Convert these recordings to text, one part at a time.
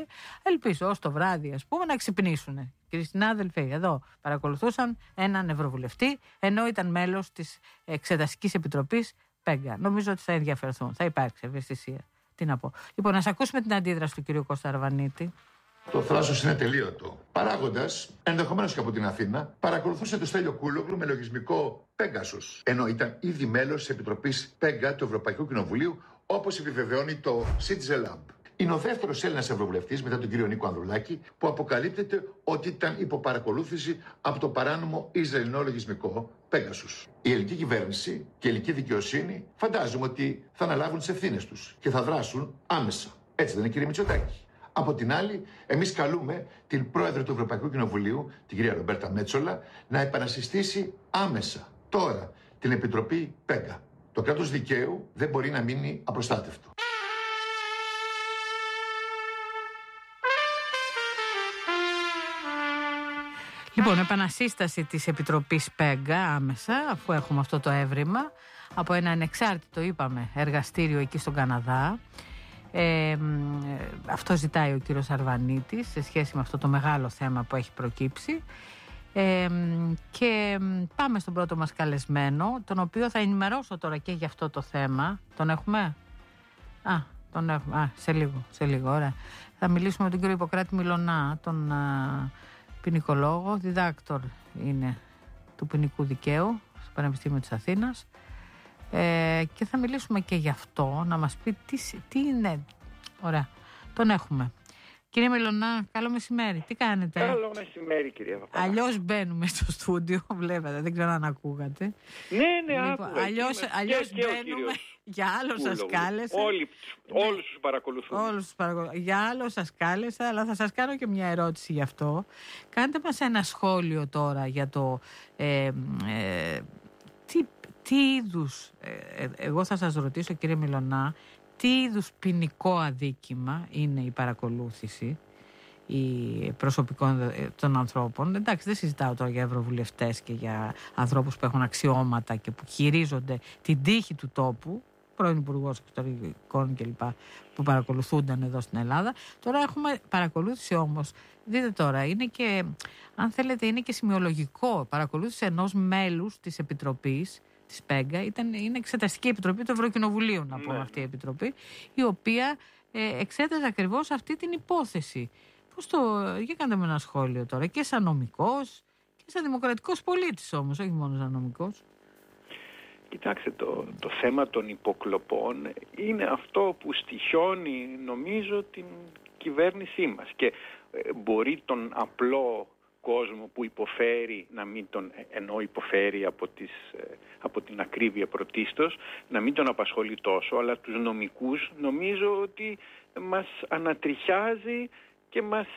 Ελπίζω ως το βράδυ, ας πούμε, να ξυπνήσουν. Κύριοι συνάδελφοι, εδώ παρακολουθούσαν έναν ευρωβουλευτή, ενώ ήταν μέλος της Εξεταστικής Επιτροπής Πέγκα. Νομίζω ότι θα ενδιαφερθούν, θα υπάρξει ευαισθησία. Τι να πω. Λοιπόν, να ακούσουμε την αντίδραση του κυρίου Κώστα Αρβανίτη. Το θράσος είναι τελείωτο. Παράγοντας, ενδεχομένως και από την Αθήνα, παρακολουθούσε το Στέλιο Κούλογλου με λογισμικό Pegasus. Ενώ ήταν ήδη μέλος της Επιτροπής Πέγκα του Ευρωπαϊκού Κοινοβουλίου, όπως επιβεβαιώνει το Citizen Lab. Είναι ο δεύτερος Έλληνας ευρωβουλευτής μετά τον κύριο Νίκο Ανδρουλάκη που αποκαλύπτεται ότι ήταν υποπαρακολούθηση από το παράνομο Ισραηλινό λογισμικό Pegasus. Η ελληνική κυβέρνηση και η ελληνική δικαιοσύνη φαντάζομαι ότι θα αναλάβουν τις ευθύνες τους και θα δράσουν άμεσα. Έτσι δεν είναι, κύριε Μητσοτάκη? Από την άλλη, εμείς καλούμε την πρόεδρο του Ευρωπαϊκού Κοινοβουλίου, την κυρία Ρομπέρτα Μέτσολα, να επανασυστήσει άμεσα, τώρα, την Επιτροπή Πέγκα. Το κράτος δικαίου δεν μπορεί να μείνει απροστάτευτο. Λοιπόν, επανασύσταση της Επιτροπής Πέγκα άμεσα, αφού έχουμε αυτό το έβριμα, από ένα ανεξάρτητο, είπαμε, εργαστήριο εκεί στον Καναδά. Αυτό ζητάει ο κύριος Αρβανίτης σε σχέση με αυτό το μεγάλο θέμα που έχει προκύψει. Και πάμε στον πρώτο μας καλεσμένο, τον οποίο θα ενημερώσω τώρα και για αυτό το θέμα. Τον έχουμε? Τον έχουμε. Σε λίγο, ωραία. Θα μιλήσουμε με τον κύριο Ιπποκράτη Μιλωνά, τον ποινικολόγο, διδάκτορ είναι του ποινικού δικαίου στο Πανεπιστήμιο της Αθήνας. Και θα μιλήσουμε και γι' αυτό, να μας πει τι είναι. Ωραία, τον έχουμε. Κύριε Μιλωνά, καλό μεσημέρι. Τι κάνετε? Καλό μεσημέρι, κυρία Παπαδάκη. Αλλιώς μπαίνουμε στο στούντιο, βλέπετε, δεν ξέρω αν ακούγατε. Ναι, λοιπόν, άκουγα. αλλιώς μπαίνουμε. Για άλλο σας κάλεσα. Όλους τους παρακολουθούν. Για άλλο σας κάλεσα, αλλά θα σας κάνω και μια ερώτηση γι' αυτό. Κάντε μας ένα σχόλιο τώρα για το τι είδους, εγώ θα σας ρωτήσω, κύριε Μιλωνά, τι είδους ποινικό αδίκημα είναι η παρακολούθηση προσωπικών των ανθρώπων? Εντάξει, δεν συζητάω τώρα για ευρωβουλευτές και για ανθρώπους που έχουν αξιώματα και που χειρίζονται την τύχη του τόπου, πρώην Υπουργός Εξωτερικών κλπ, που παρακολουθούνταν εδώ στην Ελλάδα. Τώρα έχουμε παρακολούθηση όμως, δείτε τώρα, είναι και, αν θέλετε, είναι και σημειολογικό. Παρακολούθηση ενός μέλους της Επιτροπής της Πέγκα, είναι εξεταστική επιτροπή του Ευρωκοινοβουλίου, να πούμε, αυτή η επιτροπή, η οποία εξέταζε ακριβώς αυτή την υπόθεση. Για κάντε με ένα σχόλιο τώρα, και σαν νομικός και σαν δημοκρατικός πολίτης όμως, όχι μόνο σαν νομικός. Κοιτάξτε, το θέμα των υποκλοπών είναι αυτό που στοιχιώνει, νομίζω, την κυβέρνησή μας, και μπορεί τον απλό κόσμο που υποφέρει, να μην τον, ενώ υποφέρει από την ακρίβεια πρωτίστως, να μην τον απασχολεί τόσο, αλλά τους νομικούς νομίζω ότι μας ανατριχιάζει και μας,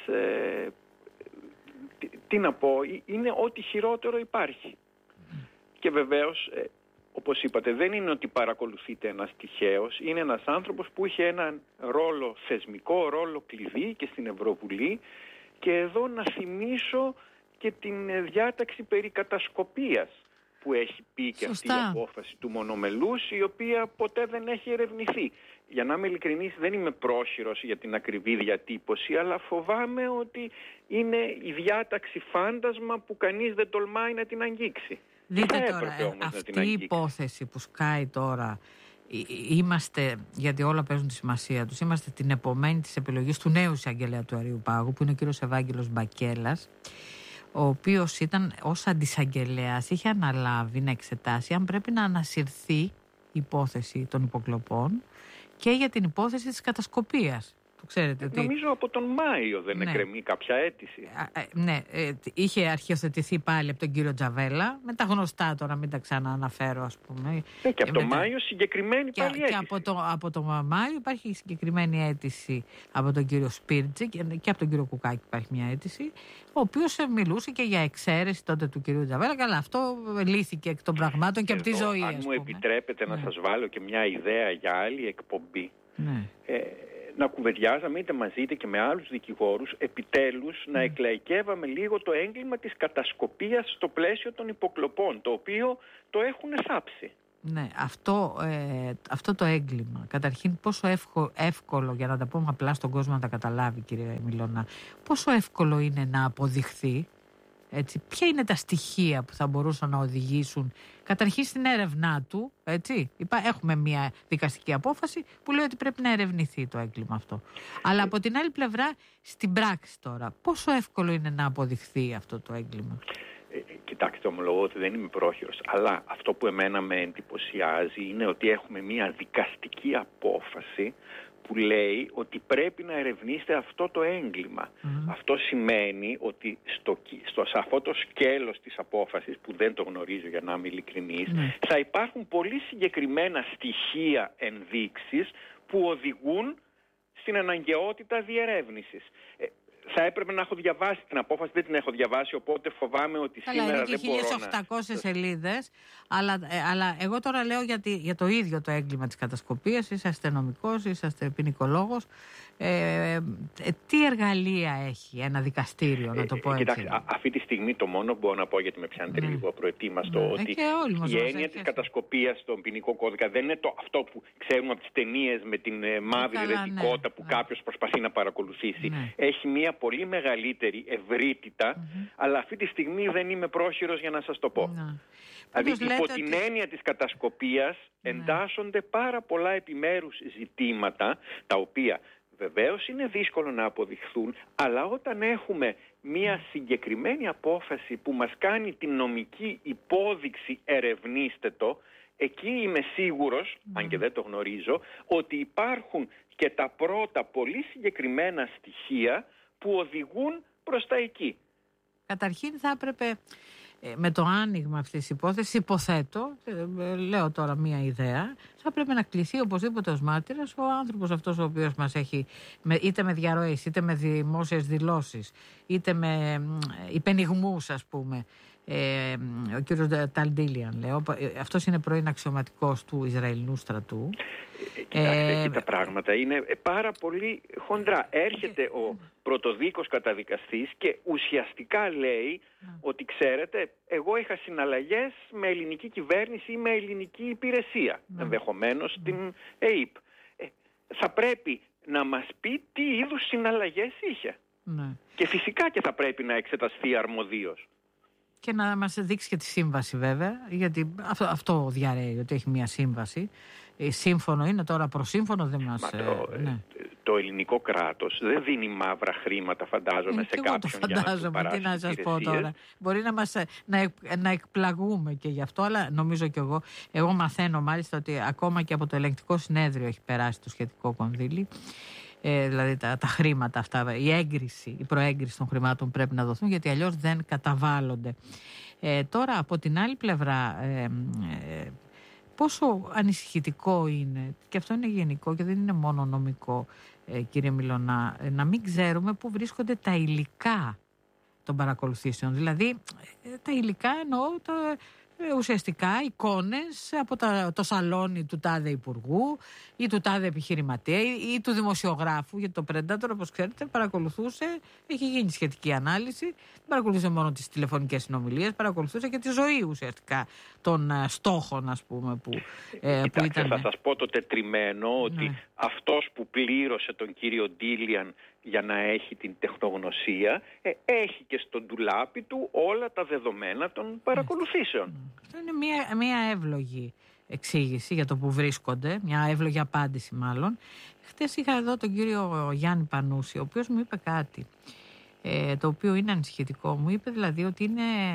τι να πω, είναι ό,τι χειρότερο υπάρχει. Και βεβαίως, όπως είπατε, δεν είναι ότι παρακολουθείται ένας τυχαίος, είναι ένας άνθρωπος που είχε έναν ρόλο, θεσμικό ρόλο κλειδί και στην Ευρωβουλή. Και εδώ να θυμίσω και την διάταξη περί κατασκοπίας που έχει πει και αυτή η απόφαση του μονομελούς, η οποία ποτέ δεν έχει ερευνηθεί. Για να είμαι ειλικρινής, δεν είμαι πρόχειρος για την ακριβή διατύπωση, αλλά φοβάμαι ότι είναι η διάταξη φάντασμα που κανείς δεν τολμάει να την αγγίξει. Δείτε τώρα, αυτή η υπόθεση που σκάει τώρα, είμαστε, γιατί όλα παίζουν τη σημασία τους, είμαστε την επομένη της επιλογής του νέου εισαγγελέα του Αριού Πάγου, που είναι ο κύριος Ευάγγελος Μπακέλας, ο οποίος ήταν ως αντισαγγελέας, είχε αναλάβει να εξετάσει αν πρέπει να ανασυρθεί η υπόθεση των υποκλοπών και για την υπόθεση της κατασκοπίας. Νομίζω από τον Μάιο δεν εκκρεμεί κάποια αίτηση. Είχε αρχιοθετηθεί πάλι από τον κύριο Τζαβέλα, με τα γνωστά τώρα, μην τα ξανααναφέρω, ας πούμε. Και από τον Μάιο συγκεκριμένη πάλι αίτηση. Και από τον Μάιο υπάρχει συγκεκριμένη αίτηση από τον κύριο Σπίρτζε και από τον κύριο Κουκάκη υπάρχει μια αίτηση, ο οποίος μιλούσε και για εξαίρεση τότε του κυρίου Τζαβέλα. Καλά, αυτό λύθηκε εκ των πραγμάτων και από τη ζωή. Αν μου επιτρέπετε να σας βάλω και μια ιδέα για άλλη εκπομπή. Να κουβεντιάζαμε είτε μαζί είτε και με άλλους δικηγόρους, επιτέλους να εκλαϊκεύαμε λίγο το έγκλημα της κατασκοπίας στο πλαίσιο των υποκλοπών, το οποίο το έχουν θάψει. Ναι, αυτό το έγκλημα, καταρχήν πόσο εύκολο, για να τα πούμε απλά στον κόσμο να τα καταλάβει, κύριε Μιλώνα, πόσο εύκολο είναι να αποδειχθεί, έτσι, ποια είναι τα στοιχεία που θα μπορούσαν να οδηγήσουν καταρχήν στην έρευνά του, έτσι. Έχουμε μια δικαστική απόφαση που λέει ότι πρέπει να ερευνηθεί το έγκλημα αυτό. Αλλά από την άλλη πλευρά, στην πράξη τώρα, πόσο εύκολο είναι να αποδειχθεί αυτό το έγκλημα? Κοιτάξτε, ομολογώ ότι δεν είμαι πρόχειρος, αλλά αυτό που εμένα με εντυπωσιάζει είναι ότι έχουμε μια δικαστική απόφαση που λέει ότι πρέπει να ερευνήσετε αυτό το έγκλημα. Αυτό σημαίνει ότι σε αυτό το σκέλος της απόφασης, που δεν το γνωρίζω για να είμαι ειλικρινής, θα υπάρχουν πολύ συγκεκριμένα στοιχεία, ενδείξεις που οδηγούν στην αναγκαιότητα διερεύνησης. Θα έπρεπε να έχω διαβάσει την απόφαση, δεν την έχω διαβάσει, οπότε φοβάμαι ότι σήμερα δεν μπορώ να... 1800 σελίδες, αλλά εγώ τώρα λέω για το ίδιο το έγκλημα της κατασκοπίας. Είσαστε νομικός, είσαστε ποινικολόγος. Τι εργαλεία έχει ένα δικαστήριο, να το πω έτσι? Κοιτάξτε, αυτή τη στιγμή το μόνο που μπορώ να πω, γιατί με πιάνετε λίγο προετοίμαστο, ότι η έννοια της κατασκοπίας στον ποινικό κώδικα δεν είναι αυτό που ξέρουμε από τις ταινίες με την μαύρη ρετικότητα που κάποιος προσπαθεί να παρακολουθήσει. Έχει μια πολύ μεγαλύτερη ευρύτητα, αλλά αυτή τη στιγμή δεν είμαι πρόχειρος για να σας το πω. Δηλαδή υπό την έννοια της κατασκοπίας εντάσσονται πάρα πολλά επιμέρους ζητήματα, τα οποία βεβαίως είναι δύσκολο να αποδειχθούν, αλλά όταν έχουμε μια συγκεκριμένη απόφαση που μας κάνει την νομική υπόδειξη ερευνήστε το, εκεί είμαι σίγουρος, αν και δεν το γνωρίζω, ότι υπάρχουν και τα πρώτα πολύ συγκεκριμένα στοιχεία που οδηγούν προς τα εκεί. Καταρχήν θα έπρεπε με το άνοιγμα αυτής της υπόθεσης, υποθέτω, λέω τώρα μία ιδέα, θα πρέπει να κληθεί οπωσδήποτε ως μάρτυρας ο άνθρωπος αυτός ο οποίος μας έχει, είτε με διαρροές, είτε με δημόσιες δηλώσεις, είτε με υπενιγμούς, ας πούμε. Ο κύριος Ταλντίλιαν, λέω, αυτός είναι πρώην αξιωματικός του Ισραηλινού στρατού. Κοιτάξτε, τα πράγματα είναι πάρα πολύ χοντρά. Έρχεται ο πρωτοδίκος καταδικαστής και ουσιαστικά λέει ότι ξέρετε, εγώ είχα συναλλαγές με ελληνική κυβέρνηση ή με ελληνική υπηρεσία, ενδεχομένως την ΕΕΠ. Θα πρέπει να μας πει τι είδους συναλλαγές είχε. Και φυσικά και θα πρέπει να εξεταστεί αρμοδίως. Και να μας δείξει και τη σύμβαση, βέβαια, γιατί αυτό διαρρέει, ότι έχει μια σύμβαση. Σύμφωνο είναι, τώρα προσύμφωνο δεν μας... Το ελληνικό κράτος δεν δίνει μαύρα χρήματα, φαντάζομαι, σε κάποιον για να του παράσει. Τι να σας πω τώρα. Μπορεί να εκπλαγούμε και γι' αυτό, αλλά νομίζω κι εγώ μαθαίνω μάλιστα ότι ακόμα και από το ελεγκτικό συνέδριο έχει περάσει το σχετικό κονδύλι. Δηλαδή τα χρήματα αυτά, η προέγκριση των χρημάτων πρέπει να δοθούν, γιατί αλλιώς δεν καταβάλλονται. Τώρα από την άλλη πλευρά, πόσο ανησυχητικό είναι, και αυτό είναι γενικό και δεν είναι μόνο νομικό, κύριε Μιλώνα, να μην ξέρουμε πού βρίσκονται τα υλικά των παρακολουθήσεων. Δηλαδή τα υλικά εννοώ ουσιαστικά εικόνες από το σαλόνι του τάδε υπουργού ή του τάδε επιχειρηματία ή του δημοσιογράφου, γιατί το Predator, όπως ξέρετε, παρακολουθούσε, έχει γίνει σχετική ανάλυση, δεν παρακολουθούσε μόνο τις τηλεφωνικές συνομιλίες, παρακολουθούσε και τη ζωή ουσιαστικά των στόχων, ας πούμε, που ήταν. Θα σας πω το τετριμένο, ότι αυτός που πλήρωσε τον κύριο Ντίλιαν για να έχει την τεχνογνωσία, έχει και στο ντουλάπι του όλα τα δεδομένα των παρακολουθήσεων. Αυτό είναι μια εύλογη εξήγηση για το που βρίσκονται, μια εύλογη απάντηση μάλλον. Χτες είχα εδώ τον κύριο Γιάννη Πανούση, ο οποίος μου είπε κάτι, το οποίο είναι ανησυχητικό. Μου είπε δηλαδή ότι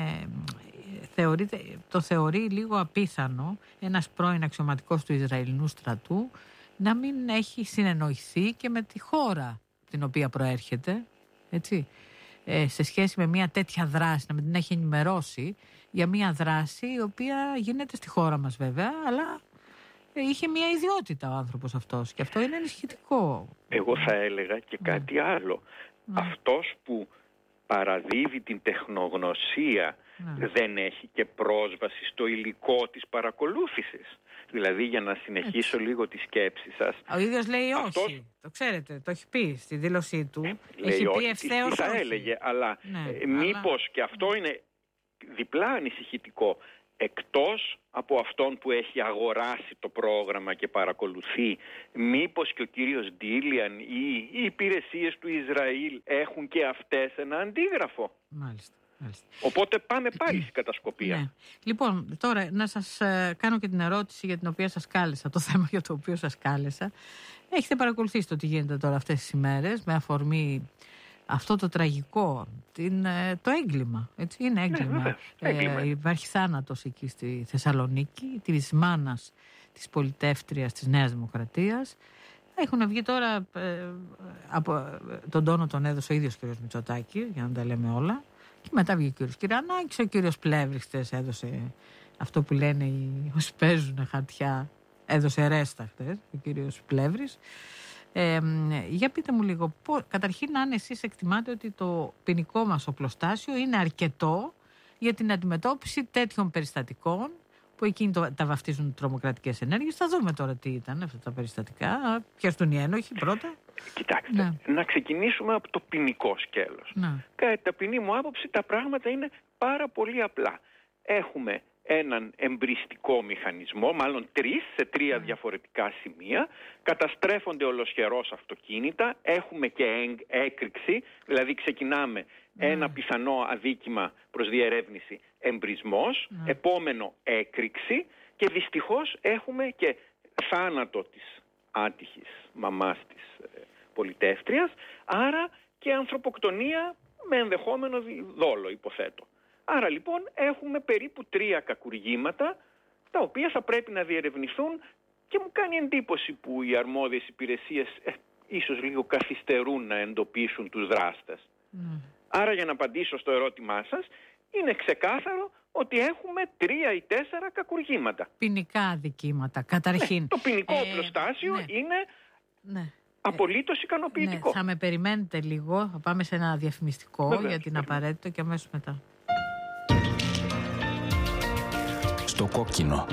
το θεωρεί λίγο απίθανο ένας πρώην αξιωματικός του Ισραηλινού στρατού να μην έχει συνεννοηθεί και με τη χώρα την οποία προέρχεται, έτσι, σε σχέση με μια τέτοια δράση, να μην την έχει ενημερώσει για μια δράση η οποία γίνεται στη χώρα μας βέβαια, αλλά είχε μια ιδιότητα ο άνθρωπος αυτός και αυτό είναι ανησυχητικό. Εγώ θα έλεγα και κάτι άλλο. Αυτός που παραδίδει την τεχνογνωσία δεν έχει και πρόσβαση στο υλικό της παρακολούθησης. Δηλαδή, για να συνεχίσω λίγο τη σκέψη σας. Ο ίδιος λέει όχι. Το ξέρετε, το έχει πει στη δήλωσή του. Έχει πει ευθέως όχι. Τι θα έλεγε, αλλά μήπως και αυτό είναι διπλά ανησυχητικό. εκτός από αυτόν που έχει αγοράσει το πρόγραμμα και παρακολουθεί, μήπως και ο κύριος Ντίλιαν ή οι υπηρεσίες του Ισραήλ έχουν και αυτές ένα αντίγραφο? Μάλιστα. Οπότε πάμε πάλι στην κατασκοπία. Ναι. Λοιπόν, τώρα να σας κάνω και την ερώτηση για την οποία σας κάλεσα, το θέμα για το οποίο σας κάλεσα. Έχετε παρακολουθήσει το τι γίνεται τώρα αυτές τις ημέρες με αφορμή αυτό το τραγικό, το έγκλημα, έτσι, είναι έγκλημα. Έγκλημα. Υπάρχει θάνατος εκεί στη Θεσσαλονίκη της μάνας της πολιτεύτριας της Νέας Δημοκρατίας. Έχουν βγει τώρα, από τον τόνο τον έδωσε ο ίδιος ο κ. Μητσοτάκης, για να τα λέμε όλα. Και μετά βγήκε ο κ. Κυρανάκης, ο κ. Πλεύρης χτες έδωσε αυτό που λένε όσοι παίζουν χαρτιά, έδωσε ρέστα χτες, ο κ. Πλεύρης. Για πείτε μου λίγο, καταρχήν αν εσείς εκτιμάτε ότι το ποινικό μας οπλοστάσιο είναι αρκετό για την αντιμετώπιση τέτοιων περιστατικών που εκείνοι τα βαφτίζουν τρομοκρατικές ενέργειες. Θα δούμε τώρα τι ήταν αυτά τα περιστατικά. Ποιες ήταν οι ένοχοι πρώτα. Κοιτάξτε, να ξεκινήσουμε από το ποινικό σκέλος. Κατά την ταπεινή μου άποψη τα πράγματα είναι πάρα πολύ απλά. Έχουμε έναν εμπριστικό μηχανισμό, μάλλον σε τρία διαφορετικά σημεία, καταστρέφονται ολοσχερώς αυτοκίνητα, έχουμε και έκρηξη, δηλαδή ξεκινάμε ένα πιθανό αδίκημα προς διερεύνηση, εμπρισμός, επόμενο έκρηξη και δυστυχώς έχουμε και θάνατο της άτυχης μαμάς της πολιτεύτριας, άρα και ανθρωποκτονία με ενδεχόμενο δόλο, υποθέτω. Άρα λοιπόν έχουμε περίπου 3 κακουργήματα τα οποία θα πρέπει να διερευνηθούν και μου κάνει εντύπωση που οι αρμόδιες υπηρεσίες ίσως λίγο καθυστερούν να εντοπίσουν τους δράστες. Άρα για να απαντήσω στο ερώτημά σας, είναι ξεκάθαρο ότι έχουμε 3 ή 4 κακουργήματα. Ποινικά αδικήματα, καταρχήν. Το ποινικό οπλοστάσιο είναι απολύτως ικανοποιητικό. Θα με περιμένετε λίγο, θα πάμε σε ένα διαφημιστικό για την απαραίτητο και αμέσως μετά. Στο κόκκινο.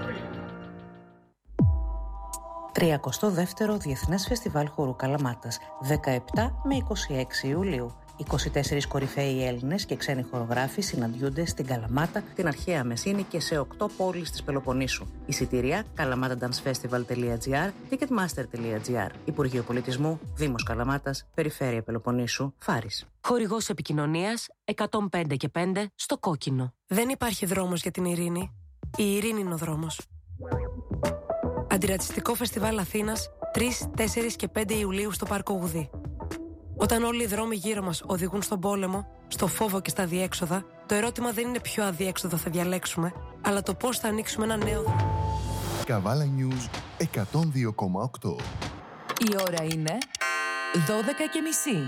32ο Διεθνές Φεστιβάλ Χορού Καλαμάτας, 17 με 26 Ιουλίου. 24 κορυφαίοι Έλληνες και ξένοι χορογράφοι συναντιούνται στην Καλαμάτα, την αρχαία Μεσίνη και σε 8 πόλεις της Πελοποννήσου. Εισιτήρια kalamatandancefestival.gr, ticketmaster.gr. Υπουργείο Πολιτισμού, Δήμος Καλαμάτας, Περιφέρεια Πελοποννήσου, Φάρης. Χορηγός επικοινωνίας 105 και 5 στο κόκκινο. Δεν υπάρχει δρόμος για την ειρήνη. Η ειρήνη είναι ο δρόμος. Αντιρατσιστικό Φεστιβάλ Αθήνας 3, 4 και 5 Ιουλίου στο Πάρκο Γουδί. Όταν όλοι οι δρόμοι γύρω μας οδηγούν στον πόλεμο, στο φόβο και στα αδιέξοδα, το ερώτημα δεν είναι ποιο αδιέξοδο θα διαλέξουμε, αλλά το πώς θα ανοίξουμε ένα νέο δρόμο. Καβάλα News 102,8. Η ώρα είναι 12:30.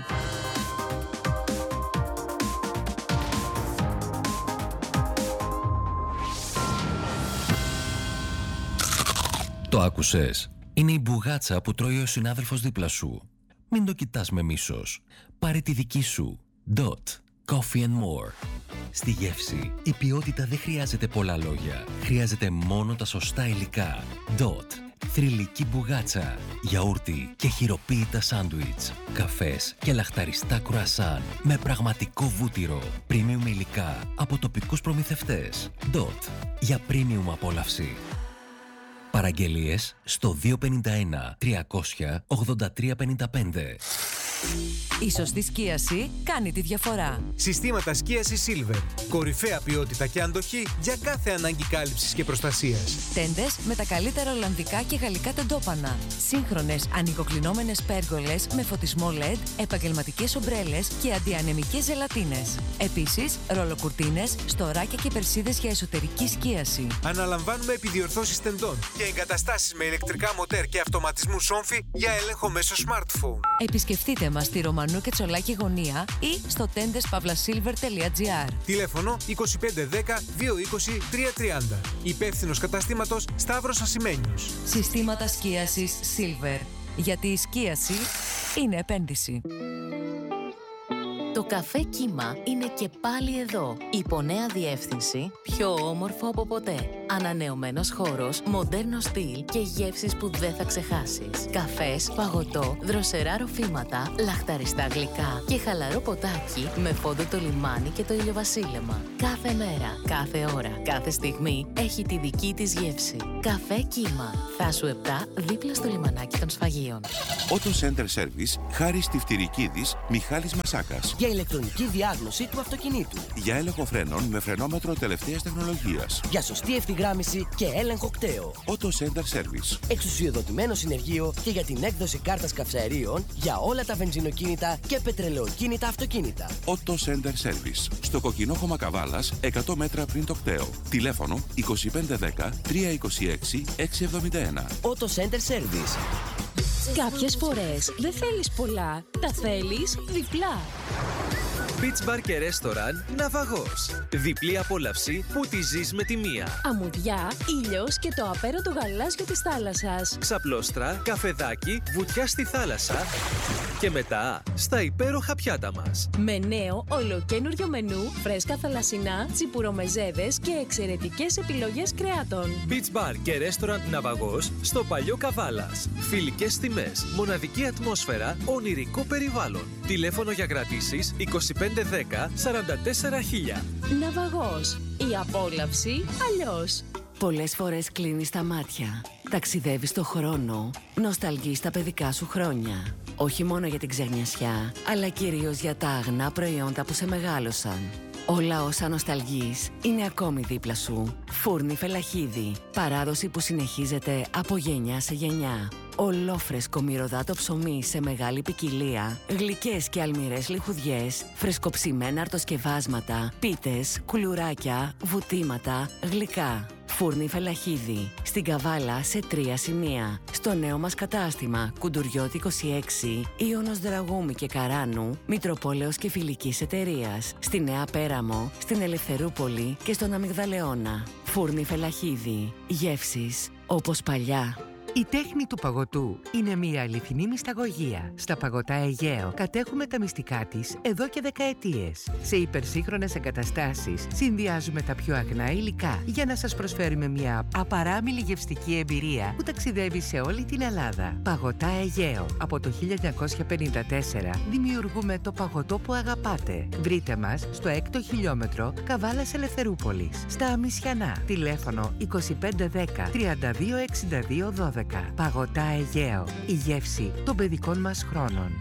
Το άκουσες? Είναι η μπουγάτσα που τρώει ο συνάδελφος δίπλα σου. Μην το κοιτάς με μίσος. Πάρε τη δική σου. Dot. Coffee and more. Στη γεύση, η ποιότητα δεν χρειάζεται πολλά λόγια. Χρειάζεται μόνο τα σωστά υλικά. Dot. Θρυλική μπουγάτσα. Γιαούρτι και χειροποίητα σάντουιτς. Καφές και λαχταριστά κρουασάν. Με πραγματικό βούτυρο. Premium υλικά από τοπικούς προμηθευτές. Dot. Για premium απόλαυση. Παραγγελίες στο 251 300 8355. Η σωστή σκίαση κάνει τη διαφορά. Συστήματα σκίασης Silver. Κορυφαία ποιότητα και αντοχή για κάθε ανάγκη κάλυψης και προστασίας. Τέντες με τα καλύτερα ολλανδικά και γαλλικά τεντόπανα. Σύγχρονες ανοιγοκλεινόμενες πέργολες με φωτισμό LED, επαγγελματικές ομπρέλες και αντιανεμικές ζελατίνες. Επίσης, ρολοκουρτίνες, στοράκια και περσίδες για εσωτερική σκίαση. Αναλαμβάνουμε επιδιορθώσεις τεντών και εγκαταστάσεις με ηλεκτρικά μοτέρ και αυτοματισμού σόμφι για έλεγχο μέσω smartphone. Επισκεφτείτε μας στη Ρωμανού και Τσολάκη Γωνία ή στο tendes-silver.gr. Τηλέφωνο 2510 220 330. Υπεύθυνος καταστήματος Σταύρος Ασημένιος. Συστήματα σκίασης Silver. Γιατί η σκίαση είναι επένδυση. Το καφέ Κύμα είναι και πάλι εδώ. Υπό-νέα διεύθυνση, πιο όμορφο από ποτέ. Ανανεωμένος χώρος, μοντέρνο στυλ και γεύσεις που δεν θα ξεχάσεις. Καφές, παγωτό, δροσερά ροφήματα, λαχταριστά γλυκά και χαλαρό ποτάκι με φόντο το λιμάνι και το ηλιοβασίλεμα. Κάθε μέρα, κάθε ώρα, κάθε στιγμή έχει τη δική της γεύση. Καφέ Κύμα. Θάσου 7, δίπλα στο λιμανάκι των Σφαγείων. Auto Center Service, Χάρης Τυφτυρικίδης, Μιχάλης Μασάκας. Για ηλεκτρονική διάγνωση του αυτοκινήτου. Για έλεγχο φρένων με φρενόμετρο τελευταίας τεχνολογίας. Για σωστή ευθυγράμμιση και έλεγχο κταίου. Auto Center Service. Εξουσιοδοτημένο συνεργείο και για την έκδοση κάρτας καυσαερίων για όλα τα βενζινοκίνητα και πετρελαιοκίνητα αυτοκίνητα. Auto Center Service. Στο Κοκκινόχωμα Καβάλας, 100 μέτρα πριν το κταίο. Τηλέφωνο 2510 326 671. Auto Center Service. Κάποιες φορές δεν θέλεις πολλά, τα θέλεις διπλά. Beach Bar και Restaurant Ναυαγός. Διπλή απόλαυση που τη ζεις με τη μία. Αμμουδιά, ήλιος και το απέραντο γαλάζιο της θάλασσας. Ξαπλώστρα, καφεδάκι, βουτιά στη θάλασσα και μετά στα υπέροχα πιάτα μας. Με νέο ολοκένουργιο μενού, φρέσκα θαλασσινά, τσιπουρομεζέδες και εξαιρετικές επιλογές κρεάτων. Beach Bar και Restaurant Ναυαγός στο Παλιό Καβάλας. Φιλικές τιμές, μοναδική ατμόσφαιρα, ονειρικό περιβάλλον. Τηλέφωνο για κρατήσεις 2510 44 000. Ναυαγός. Η απόλαυση αλλιώς. Πολλές φορές κλείνεις τα μάτια. Ταξιδεύεις το χρόνο. Νοσταλγείς τα παιδικά σου χρόνια. Όχι μόνο για την ξενιασιά, αλλά κυρίως για τα αγνά προϊόντα που σε μεγάλωσαν. Όλα όσα νοσταλγείς είναι ακόμη δίπλα σου. Φούρνη Φελαχίδη. Παράδοση που συνεχίζεται από γενιά σε γενιά. Ολόφρεσκο μυρωδάτο ψωμί σε μεγάλη ποικιλία, γλυκές και αλμυρές λιχουδιές, φρεσκοψημένα αρτοσκευάσματα, πίτες, κουλουράκια, βουτήματα, γλυκά. Φούρνη Φελαχίδη. Στην Καβάλα σε 3 σημεία. Στο νέο μας κατάστημα Κουντουριώτη 26, Ιώνος Δραγούμη και Καράνου, Μητροπόλεως και Φιλικής Εταιρείας. Στη Νέα Πέραμο, στην Ελευθερούπολη και στον Αμυγδαλεώνα. Φούρνη Φελαχίδη. Γεύσεις όπως παλιά. Η τέχνη του παγωτού είναι μια αληθινή μυσταγωγία. Στα Παγωτά Αιγαίο κατέχουμε τα μυστικά της εδώ και δεκαετίες. Σε υπερσύγχρονες εγκαταστάσεις συνδυάζουμε τα πιο αγνά υλικά για να σας προσφέρουμε μια απαράμιλη γευστική εμπειρία που ταξιδεύει σε όλη την Ελλάδα. Παγωτά Αιγαίο. Από το 1954 δημιουργούμε το παγωτό που αγαπάτε. Βρείτε μας στο 6ο χιλιόμετρο Καβάλας Ελευθερούπολης, στα Αμισιανά. Τηλέφωνο 2510 3262 12. Παγωτά Αιγαίο. Η γεύση των παιδικών μας χρόνων.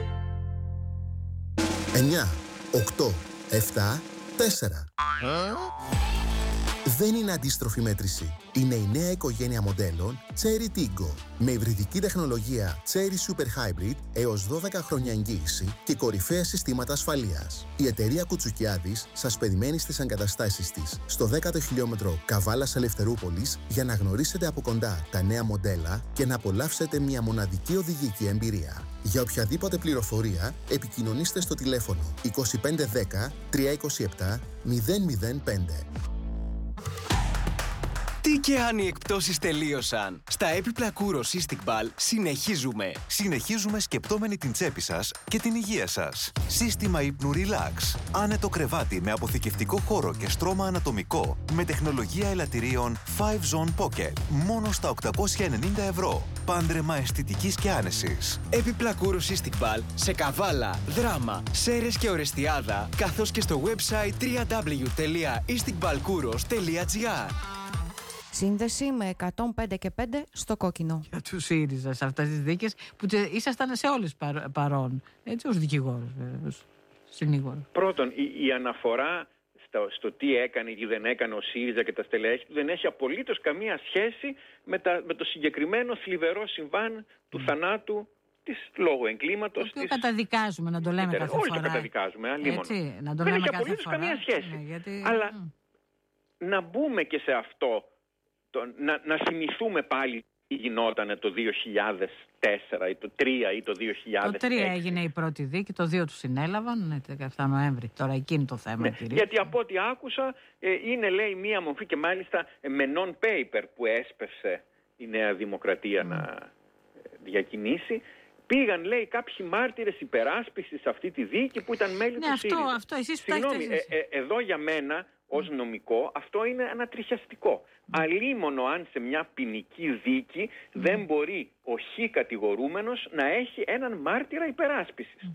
9, 8, 7, 4. Δεν είναι αντίστροφη μέτρηση. Είναι η νέα οικογένεια μοντέλων Chery Tiggo. Με υβριδική τεχνολογία Chery Super Hybrid έως 12 χρόνια εγγύηση και κορυφαία συστήματα ασφαλείας. Η εταιρεία Κουτσουκιάδης σας περιμένει στις εγκαταστάσεις της στο 10ο χιλιόμετρο Καβάλας Ελευθερούπολης για να γνωρίσετε από κοντά τα νέα μοντέλα και να απολαύσετε μια μοναδική οδηγική εμπειρία. Για οποιαδήποτε πληροφορία επικοινωνήστε στο τηλέφωνο 2510 327 005. Τι και αν οι εκπτώσεις τελείωσαν. Στα έπιπλα Kouros Istiqbal συνεχίζουμε. Συνεχίζουμε σκεπτόμενοι την τσέπη σας και την υγεία σας. Σύστημα ύπνου Relax. Άνετο κρεβάτι με αποθηκευτικό χώρο και στρώμα ανατομικό με τεχνολογία ελαττηρίων 5Zone Pocket. Μόνο στα 890 ευρώ. Πάντρεμα αισθητικής και άνεσης. Έπιπλα Kouros Istiqbal σε Καβάλα, Δράμα, Σέρες και Ορεστιάδα, καθώς και στο website www.istiqbalkouros.gr. Σύνδεση με 105 και 5 στο κόκκινο. Για του ΣΥΡΙΖΑ σε αυτές τις δίκες που ήσασταν σε όλες παρόν. Έτσι ως δικηγόρος βέβαιος, συνήγορος. Πρώτον, η αναφορά στο τι έκανε ή δεν έκανε ο ΣΥΡΙΖΑ και τα στελέχη του δεν έχει απολύτως καμία σχέση με το συγκεκριμένο θλιβερό συμβάν του θανάτου της λόγω εγκλήματος. Το οποίο καταδικάζουμε, να το λέμε κάθε φορά. Όλοι το καταδικάζουμε, έτσι, να το δεν λέμε έχει απολύτως καμία σχέση. Ναι, γιατί... Αλλά να μπούμε και σε αυτό, να θυμηθούμε πάλι τι γινόταν το 2004 ή το 3 ή το 2006. Το 3 έγινε η πρώτη δίκη, το 2 του συνέλαβαν, 17 Νοέμβρη. Τώρα εκεί είναι το θέμα. Ναι, γιατί από ό,τι άκουσα είναι, λέει, μία μορφή και μάλιστα με non-paper που έσπευσε η Νέα Δημοκρατία να διακινήσει, Πήγαν, λέει, κάποιοι μάρτυρες υπεράσπισης σε αυτή τη δίκη που ήταν μέλη του ΣΥΡΙΖΑ. Αυτό εσείς Συγγνώμη, εδώ για μένα ως νομικό αυτό είναι ανατριχιαστικό. Αλίμονο αν σε μια ποινική δίκη δεν μπορεί ο χ κατηγορούμενος να έχει έναν μάρτυρα υπεράσπισης.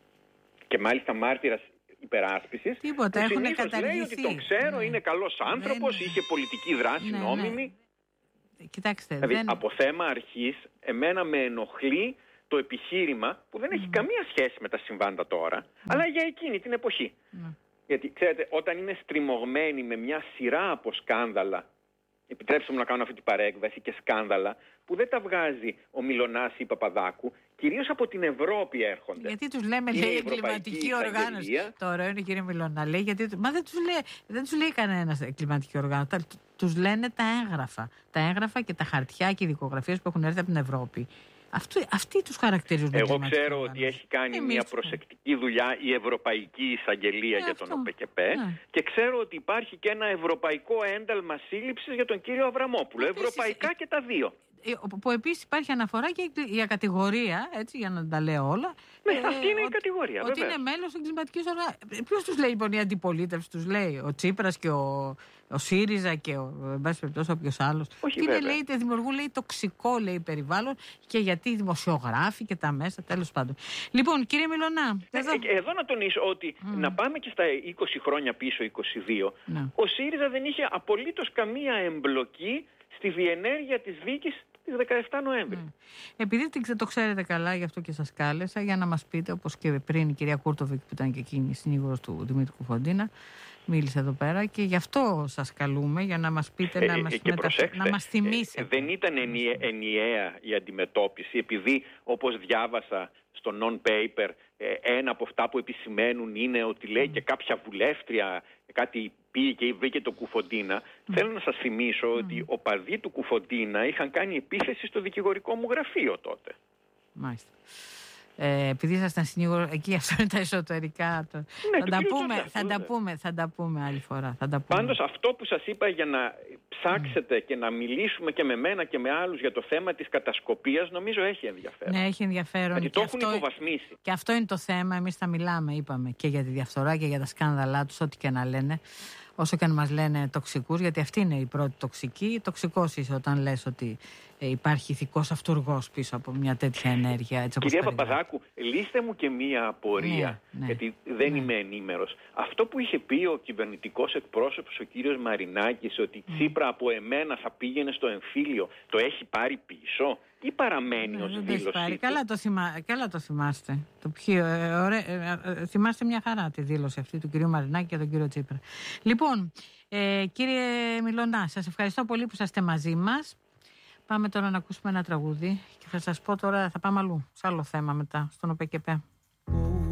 Και μάλιστα μάρτυρας υπεράσπισης που συνήθως λέει ότι τον ξέρω, είναι καλός άνθρωπος, είχε πολιτική δράση νόμιμη. Κοιτάξτε, δηλαδή από θέμα αρχής εμένα με ενοχλεί το επιχείρημα που δεν έχει καμία σχέση με τα συμβάντα τώρα, αλλά για εκείνη την εποχή. Γιατί ξέρετε, όταν είναι στριμωγμένοι με μια σειρά από σκάνδαλα, επιτρέψτε μου να κάνω αυτή την παρέκβαση, και σκάνδαλα που δεν τα βγάζει ο Μιλωνάς ή Παπαδάκου, κυρίως από την Ευρώπη έρχονται. Γιατί τους λέμε, λέει, εγκληματική οργάνωση. Τώρα είναι, κύριε Μιλώνα, λέει, γιατί. Μα δεν τους λέει κανένας εγκληματική οργάνωση. Τους λένε τα έγγραφα. Τα έγγραφα και τα χαρτιά και οι δικογραφίες που έχουν έρθει από την Ευρώπη. Αυτοί τους χαρακτηρίζουν. Εγώ ξέρω ότι έχει κάνει μια προσεκτική δουλειά η Ευρωπαϊκή Εισαγγελία για τον ΟΠΕΚΕΠΕ και ξέρω ότι υπάρχει και ένα ευρωπαϊκό ένταλμα σύλληψης για τον κύριο Αβραμόπουλο. Ευρωπαϊκά και τα δύο. Που επίσης υπάρχει αναφορά και για κατηγορία, έτσι, για να τα λέω όλα. Αυτή είναι η κατηγορία, ότι είναι μέλος εγκληματικής οργάνωσης. Ποιος τους λέει λοιπόν η αντιπολίτευση, τους λέει ο Τσίπρας και ο ΣΥΡΙΖΑ και εν πάση περιπτώσει όποιος άλλος. Όχι, είναι, λέει, δημιουργούν, λέει, τοξικό, λέει, περιβάλλον και γιατί οι δημοσιογράφοι και τα μέσα, τέλος πάντων. Λοιπόν, κύριε Μιλωνά. Εδώ να τονίσω ότι να πάμε και στα 20 χρόνια πίσω, 22, ο ΣΥΡΙΖΑ δεν είχε απολύτως καμία εμπλοκή στη διενέργεια της δίκης της 17 Νοέμβρη. Επειδή το ξέρετε καλά, γι' αυτό και σας κάλεσα, για να μας πείτε, όπως και πριν η κυρία Κούρτοβικ που ήταν και εκείνη συνήγορος του Δημήτρου Κουφοντίνα, μίλησε εδώ πέρα και γι' αυτό σας καλούμε, για να μας πείτε, να μας θυμίσετε. Δεν ήταν ενιαία η αντιμετώπιση, επειδή όπως διάβασα στο non-paper, ένα από αυτά που επισημαίνουν είναι ότι λέει και κάποια βουλεύτρια κάτι πήγε και βρήκε το Κουφοντίνα. Θέλω να σας θυμίσω ότι οπαδοί του Κουφοντίνα είχαν κάνει επίθεση στο δικηγορικό μου γραφείο τότε. Μάλιστα. Επειδή ήσασταν συνήγορο, εκεί αυτό είναι τα εσωτερικά. Θα τα πούμε άλλη φορά. Πάντως αυτό που σας είπα για να ψάξετε και να μιλήσουμε και με μένα και με άλλους για το θέμα της κατασκοπίας, νομίζω έχει ενδιαφέρον. Ναι, έχει ενδιαφέρον. Γιατί το έχουν υποβαθμίσει. Και αυτό είναι το θέμα. Εμείς θα μιλάμε, είπαμε, και για τη διαφθορά και για τα σκάνδαλά τους, ό,τι και να λένε. Όσο και αν μας λένε τοξικούς, γιατί αυτή είναι η πρώτη τοξική. Τοξικός είσαι όταν λες ότι υπάρχει ηθικός αυτουργός πίσω από μια τέτοια ενέργεια. Έτσι, κυρία Παπαδάκου, λύστε μου και μία απορία, γιατί δεν είμαι ενήμερος. Αυτό που είχε πει ο κυβερνητικός εκπρόσωπος, ο κύριος Μαρινάκης, ότι Τσίπρα από εμένα θα πήγαινε στο εμφύλιο, το έχει πάρει πίσω ή παραμένει ως δήλωση? Καλά το θυμάστε. Θυμάστε μια χαρά τη δήλωση αυτή του κυρίου Μαρινάκη και τον κύριο Τσίπρα. Λοιπόν, κύριε Μιλωνά, σας ευχαριστώ πολύ που είσαστε μαζί μας. Πάμε τώρα να ακούσουμε ένα τραγούδι και θα σας πω τώρα, θα πάμε αλλού, σε άλλο θέμα μετά, στον ΟΠΕΚΕΠΕ.